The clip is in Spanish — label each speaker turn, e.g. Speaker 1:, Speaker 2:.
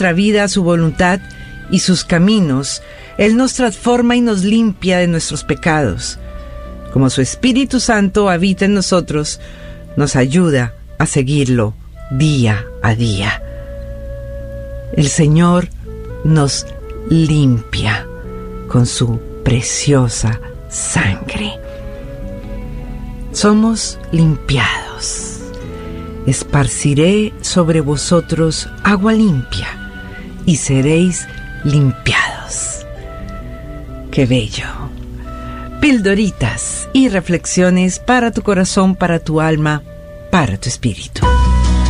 Speaker 1: nuestra vida a su voluntad y sus caminos, Él nos transforma y nos limpia de nuestros pecados. Como su Espíritu Santo habita en nosotros, nos ayuda a seguirlo día a día. El Señor nos limpia con su preciosa sangre. Somos limpiados. Esparciré sobre vosotros agua limpia y seréis limpiados. ¡Qué bello! Pildoritas y reflexiones para tu corazón, para tu alma, para tu espíritu.